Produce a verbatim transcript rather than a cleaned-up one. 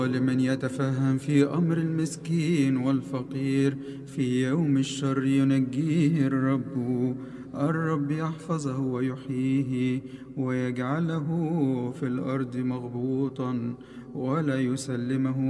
لمن يتفهم في أمر المسكين والفقير في يوم الشر ينجيه الرب. الرب يحفظه ويحييه ويجعله في الأرض مغبوطا ولا يسلمه